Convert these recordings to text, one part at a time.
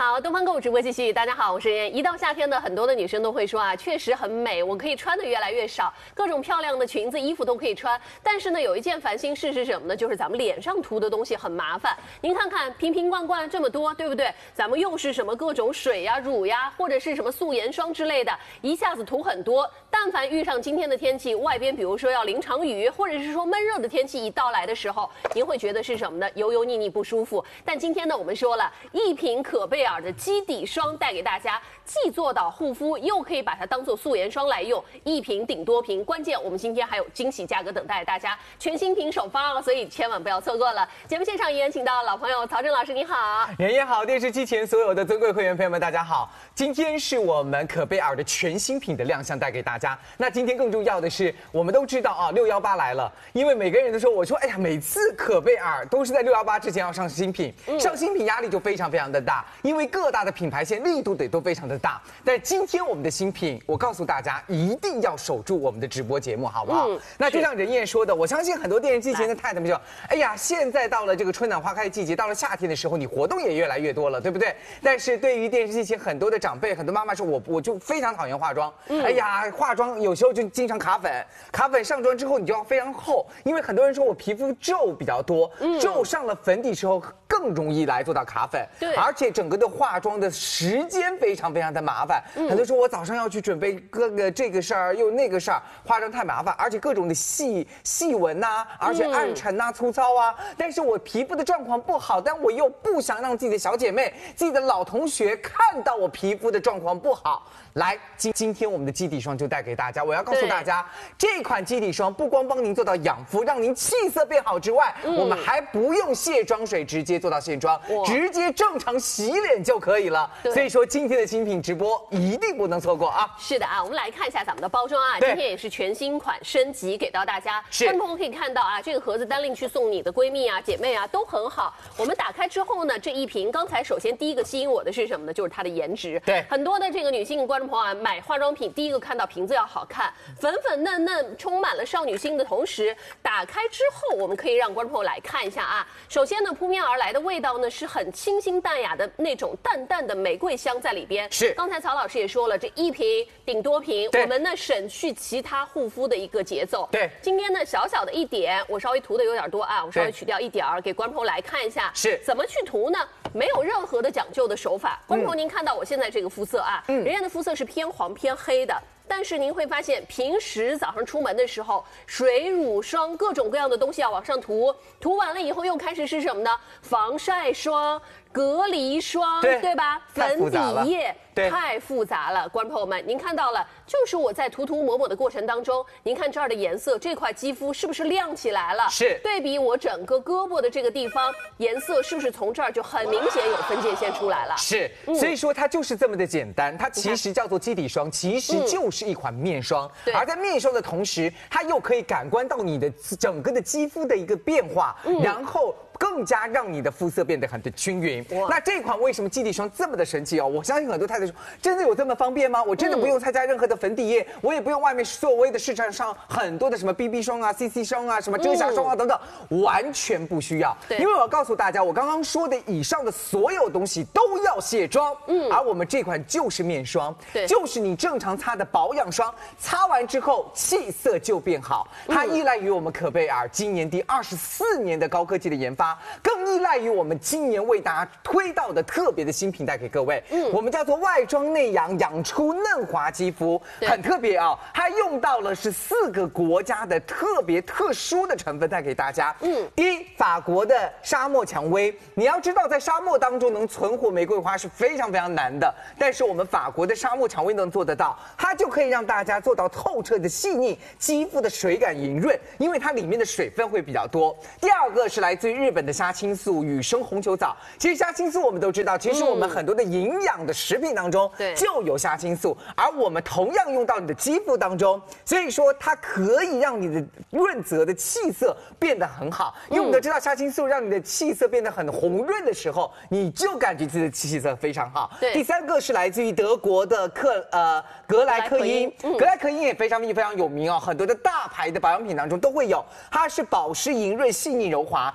好，东方购物直播继续。大家好，我是妍。一到夏天呢，很多的女生都会说啊，确实很美，我可以穿的越来越少，各种漂亮的裙子、衣服都可以穿。但是呢，有一件烦心事是什么呢？就是咱们脸上涂的东西很麻烦。您看看瓶瓶罐罐这么多，对不对？咱们用是什么各种水呀、乳呀，或者是什么素颜霜之类的，一下子涂很多。但凡遇上今天的天气，外边比如说要淋场雨，或者是说闷热的天气一到来的时候，您会觉得是什么呢？油油腻腻不舒服。但今天呢，我们说了一瓶可贝尔的基底霜带给大家，既做到护肤，又可以把它当做素颜霜来用，一瓶顶多瓶。关键我们今天还有惊喜价格等待大家，全新品首发，所以千万不要错过了。节目现场依然请到老朋友曹正老师，你好。 妍妍好，电视机前所有的尊贵会员朋友们，大家好。今天是我们可贝尔的全新品的亮相带给大家。那今天更重要的是，我们都知道啊，618来了，因为每个人都说，我说，哎呀，每次可贝尔都是在618之前要上新品，上新品压力就非常非常的大，因为各大的品牌线力度都非常的大。但今天我们的新品，我告诉大家，一定要守住我们的直播节目，好不好？那就像任燕说的，我相信很多电视机前的太太们就，哎呀，现在到了这个春暖花开的季节，到了夏天的时候，你活动也越来越多了，对不对？但是对于电视机前很多的长辈、很多妈妈说，我就非常讨厌化妆，哎呀，化妆有时候就经常卡粉上妆之后你就要非常厚，因为很多人说我皮肤皱比较多，皱上了粉底之后更容易来做到卡粉， 对， 而且整个的化妆的时间非常非常的麻烦，很多人说我早上要去准备各个这个事儿又那个事儿，化妆太麻烦，而且各种的细纹呐，而且暗沉呐、粗糙啊，但是我皮肤的状况不好，但我又不想让自己的小姐妹、自己的老同学看到我皮肤的状况不好。来，今天我们的基底霜就带给大家，我要告诉大家，这款基底霜不光帮您做到养肤，让您气色变好之外，我们还不用卸妆水，直接做到卸妆，直接正常洗脸就可以了。所以说今天的新品直播一定不能错过啊！ 是的啊，我们来看一下咱们的包装啊，今天也是全新款升级给到大家。 是， 观众朋友可以看到啊，这个盒子单拎去送你的闺蜜啊、姐妹啊都很好。我们打开之后呢，这一瓶刚才首先第一个吸引我的是什么呢？就是它的颜值。 对， 很多的这个女性观众朋友啊，买化妆品第一个看到瓶子要好看，粉粉嫩嫩，充满了少女心的同时，打开之后我们可以让观众朋友来看一下啊。首先呢，扑面而来的味道呢是很清新淡雅的那种淡淡的玫瑰香在里边。 是， 刚才曹老师也说了，这一瓶顶多瓶，我们呢省去其他护肤的一个节奏。 对， 今天呢小小的一点，我稍微涂的有点多啊，我稍微取掉一点儿，给观众朋友来看一下是怎么去涂呢？没有任何的讲究的手法。观众朋友，您看到我现在这个肤色啊，人家的肤色是偏黄偏黑的。但是您会发现，平时早上出门的时候，水乳霜各种各样的东西要往上涂，涂完了以后又开始是什么呢？防晒霜、隔离霜，对吧？粉底液。太复杂了，观众朋友们，您看到了，就是我在涂抹的过程当中，您看这儿的颜色，这块肌肤是不是亮起来了？ 是。 对比我整个胳膊的这个地方，颜色是不是从这儿就很明显有分界线出来了？ 是。所以说它就是这么的简单，它其实叫做基底霜，其实就是一款面霜。而在面霜的同时，它又可以感官到你的整个的肌肤的一个变化，然后更加让你的肤色变得很的均匀。那这款为什么基底霜这么的神奇哦？我相信很多太太说，真的有这么方便吗？我真的不用参加任何的粉底液，我也不用外面所谓的市场上很多的什么 BB 霜啊、CC 霜啊、什么遮瑕霜啊等等，完全不需要。因为我要告诉大家，我刚刚说的以上的所有东西都要卸妆，而我们这款就是面霜，就是你正常擦的保养霜，擦完之后气色就变好。它依赖于我们可贝尔今年第24年的高科技的研发。更依赖于我们今年为大家推到的特别的新品带给各位，我们叫做外装内养，养出嫩滑肌肤，很特别啊！它用到了是4个国家的特别特殊的成分带给大家。第一，法国的沙漠蔷薇，你要知道，在沙漠当中能存活玫瑰花是非常非常难的，但是我们法国的沙漠蔷薇能做得到，它就可以让大家做到透彻的细腻，肌肤的水感莹润，因为它里面的水分会比较多。第二个是来自于日本的虾青素、羽生红球藻。其实虾青素我们都知道，其实我们很多的营养的食品当中就有虾青素，而我们同样用到你的肌肤当中，所以说它可以让你的润泽的气色变得很好。因为我们都知道虾青素让你的气色变得很红润的时候，你就感觉自己的气色非常好。第三个是来自于德国的格莱克因，格莱克因也非常有名哦，很多的大牌的保养品当中都会有，它是保湿莹润、细腻柔滑，就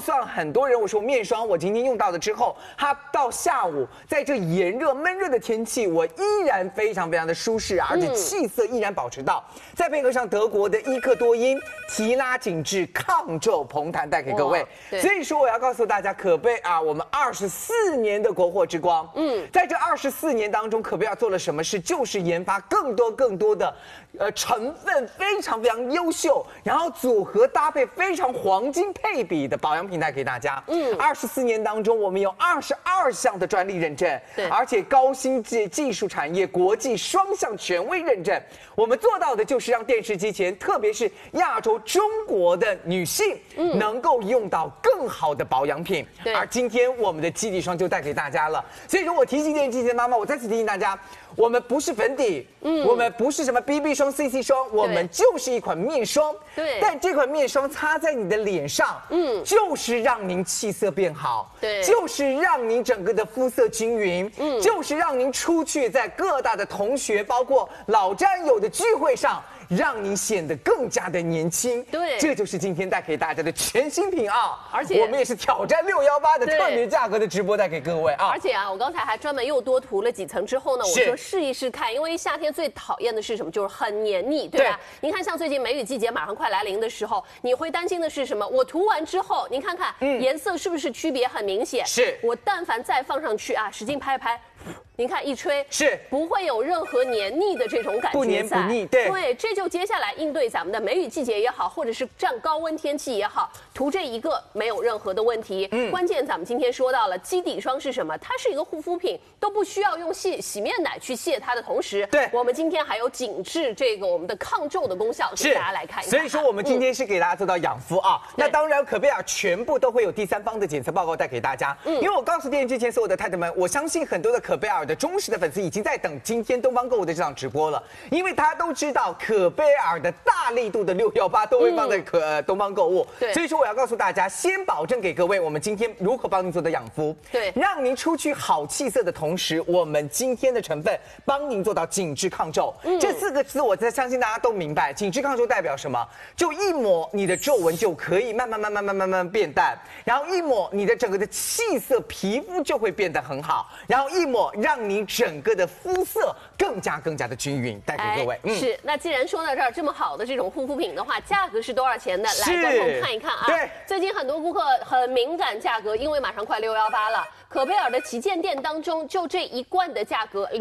算很多人我说面霜，我今天用到了之后，它到下午在这炎热闷热的天气，我依然非常的舒适，而且气色依然保持到。再配合上德国的伊克多因提拉紧致抗皱蓬弹带给各位。所以说我要告诉大家，可贝尔我们24年的国货之光，在这24年当中，可贝尔做了什么事？就是研发更多的成分非常优秀，然后组合搭配非常黄金配比的保养品带给大家。24年当中，我们有22项的专利认证，而且高新技术产业国际双向权威认证。我们做到的就是让电视机前，特别是亚洲中国的女性，能够用到更好的保养品。而今天我们的基底霜就带给大家了。所以说我提醒电视机前的妈妈，我再次提醒大家，我们不是粉底，我们不是什么 BB 霜、CC 霜，我们就是一款面霜。 对， 但这款面霜擦在你的脸上，就是让您气色变好， 对， 就是让您整个的肤色均匀，就是让您出去在各大的同学，包括老战友的聚会上，让你显得更加的年轻。 对， 这就是今天带给大家的全新品啊！ 而且我们也是挑战618的特别价格的直播带给各位啊！ 而且啊，我刚才还专门又多涂了几层之后呢，我说试一试看，因为夏天最讨厌的是什么？就是很黏腻，对吧？您看，像最近梅雨季节马上快来临的时候，你会担心的是什么？我涂完之后，您看看颜色是不是区别很明显？ 是我但凡再放上去啊，使劲拍拍。您看一吹， 是不会有任何黏腻的这种感觉， 不黏不腻，对， 这就接下来应对咱们的梅雨季节也好，或者是这样高温天气也好，涂这一个没有任何的问题。关键咱们今天说到了基底霜是什么？它是一个护肤品，都不需要用洗面奶去卸它的同时， 对， 我们今天还有紧致这个我们的抗皱的功效，给大家来看一下。 所以说我们今天是给大家做到养肤啊，那当然可贝尔全部都会有第三方的检测报告带给大家。因为我告诉电视机前所有的太太们，我相信很多的可贝尔的忠实的粉丝已经在等今天东方购物的这场直播了，因为大家都知道可贝尔的大力度的618都会放在东方购物，所以说我要告诉大家，先保证给各位我们今天如何帮您做的养肤， 对， 让您出去好气色的同时，我们今天的成分帮您做到紧致抗皱。这4个字我相信大家都明白，紧致抗皱代表什么？就一抹你的皱纹就可以慢慢变淡，然后一抹你的整个的气色皮肤就会变得很好，然后一抹让你整个的肤色更加的均匀，带给各位。 是，那既然说到这儿，这么好的这种护肤品的话，价格是多少钱呢？来，观众看一看啊。 对， 最近很多顾客很敏感价格，因为马上快618了。可贝尔的旗舰店当中，就这一罐的价格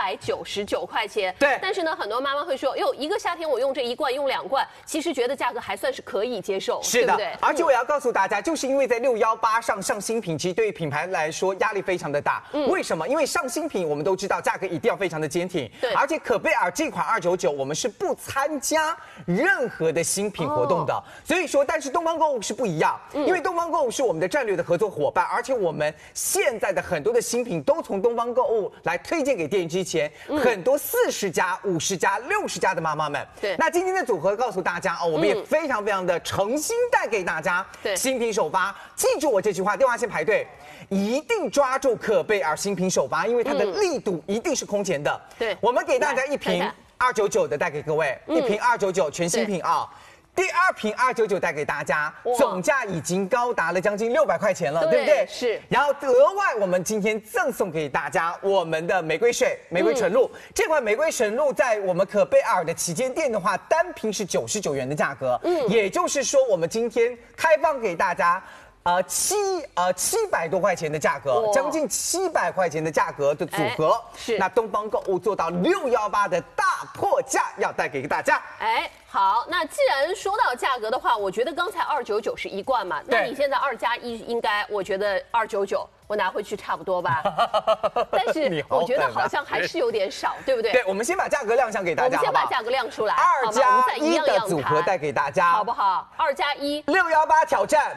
299块钱。 对， 但是呢，很多妈妈会说，哟，一个夏天我用这一罐，用2罐，其实觉得价格还算是可以接受， 是的， 对不对？ 而且我要告诉大家，就是因为在618上新品，其实对于品牌来说压力非常的大。为什么？因为上新品我们都知道价格一定要非常的坚挺， 对， 而且可贝尔这款299，我们是不参加任何的新品活动的。所以说，但是东方购物是不一样，因为东方购物是我们的战略的合作伙伴，而且我们现在的很多的新品都从东方购物来推荐给电视机前很多40家、50家、60家的妈妈们。 对， 那今天的组合告诉大家哦，我们也非常的诚心带给大家新品首发。记住我这句话，电话线排队。一定抓住可贝尔新品首发，因为它的力度一定是空前的。 对， 我们给大家一瓶299的带给各位，一瓶299全新品啊。第2瓶299带给大家，总价已经高达了将近600块钱了，对不对？ 是。 然后额外我们今天赠送给大家我们的玫瑰水、玫瑰纯露。这款玫瑰纯露在我们可贝尔的旗舰店的话，单瓶是99元的价格。也就是说我们今天开放给大家。700多块钱的价格，将近700块钱的价格的组合， 是那东方购物做到618的大破价，要带给大家。 好，那既然说到价格的话，我觉得刚才299是一罐嘛，那你现在2+1应该，我觉得299我拿回去差不多吧。但是我觉得好像还是有点少，对不对？ 对，我们先把价格亮相给大家， 我们先把价格亮出来 ，2+1的组合带给大家， 好不好？2+1 618挑战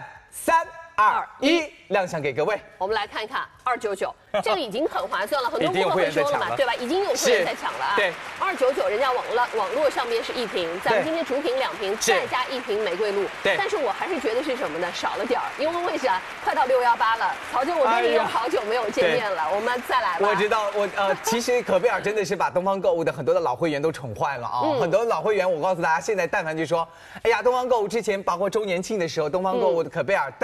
3、2、1，亮相给各位。 我们来看一看299，这个已经很划算了，很多顾客会说了嘛，对吧？已经有会员在抢了啊。 对 ，299人家网络上面是1瓶，咱们今天主品2瓶，再加1瓶玫瑰露。 对， 但是我还是觉得是什么呢？少了点儿，因为啥？快到618了，曹姐，我跟你有好久没有见面了，我们再来吧。 我知道，其实可贝尔真的是把东方购物的很多的老会员都宠坏了啊！很多老会员，我告诉大家，现在但凡就说，哎呀，东方购物之前包括周年庆的时候，东方购物的可贝尔但凡直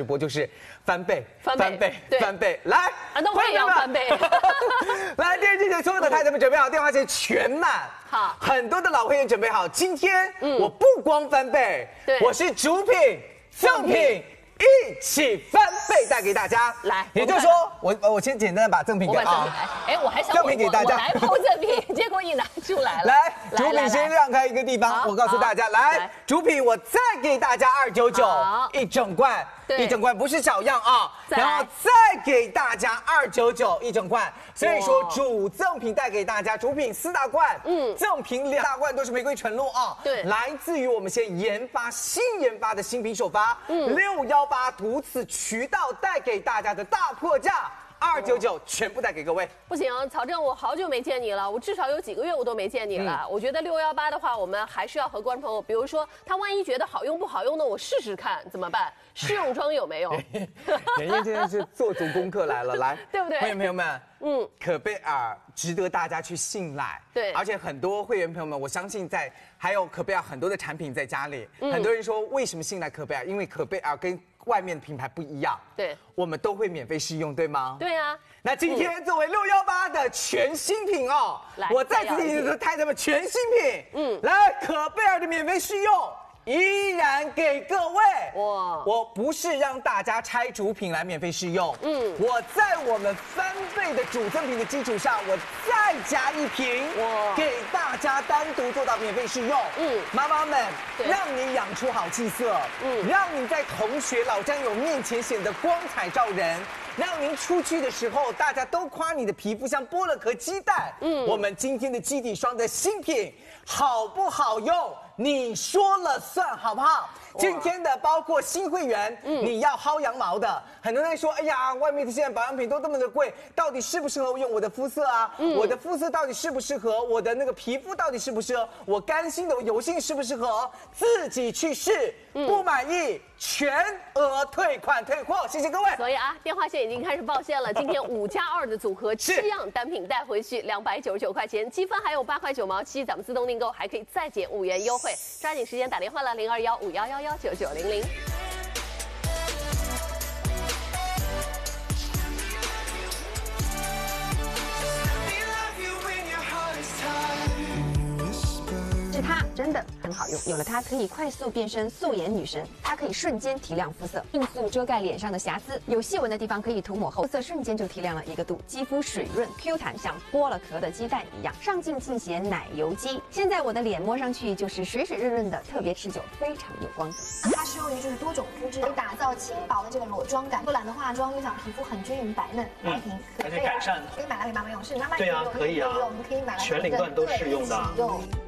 播就是翻倍， 对翻倍，来， 那我也要翻倍。 来，电视机前所有的太太们准备好，电话线全满。 好， 很多的老会员准备好，今天我不光翻倍， 对， 我是主品、赠品一起翻倍带给大家。 来， 也就是说，我先简单的把赠品给我还想赠品给大家， 来抛赠品，结果你拿出来了。 来，主品先让开一个地方，我告诉大家，来，主品我再给大家299一整罐。一整罐不是小样啊，然后再给大家299一整罐，所以说主赠品带给大家，主品4大罐，赠品2大罐都是玫瑰纯露啊， 对， 来自于我们新研发的新品首发，618独此渠道带给大家的大破价。299全部带给各位。 不行，曹正，我好久没见你了，我至少有几个月我都没见你了。我觉得618的话，我们还是要和观众朋友，比如说他万一觉得好用不好用呢，我试试看怎么办？试用装有没有？ 妍妍今天是做足功课来了，来， 对不对？ 会员朋友们，可贝尔值得大家去信赖， 对， 而且很多会员朋友们，我相信还有可贝尔很多的产品在家里，很多人说为什么信赖可贝尔？因为可贝尔跟外面的品牌不一样， 对， 我们都会免费试用，对吗？ 对啊。 那今天作为618的全新品哦，我再次提醒太太们，全新品，来可贝尔的免费试用。依然给各位，我不是让大家拆主品来免费试用，我在我们翻倍的主赠品的基础上，我再加一瓶，给大家单独做到免费试用，妈妈们，让你养出好气色，让你在同学老战友面前显得光彩照人，让您出去的时候大家都夸你的皮肤像剥了壳鸡蛋，我们今天的基底霜的新品好不好用？你说了算，好不好？今天的包括新会员，你要薅羊毛的，很多人说，哎呀，外面的现在保养品都这么的贵，到底适不适合用我的肤色啊？我的肤色到底适不适合？我的那个皮肤到底适不适合？我干性的油性适不适合？自己去试，不满意全额退款退货，谢谢各位。 所以啊，电话线已经开始报线了，今天5+2的组合，7样单品带回去299块钱，积分还有8块9毛7，咱们自动订购还可以再减5元优惠，抓紧时间打电话了，0215119900。 它真的很好用，有了它可以快速变身素颜女神，它可以瞬间提亮肤色，迅速遮盖脸上的瑕疵，有细纹的地方可以涂抹后，肤色瞬间就提亮了1个度，肌肤水润 Q 弹，像剥了壳的鸡蛋一样。上镜尽显奶油肌，现在我的脸摸上去就是水水润润的，特别持久，非常有光泽。 它适用于就是多种肤质，可以打造轻薄的这个裸妆感，又懒得化妆，又想皮肤很均匀白嫩，来瓶而且改善， 可以买来给妈妈用，是妈妈对啊，可以啊， 我们可以买来全龄段都适用的。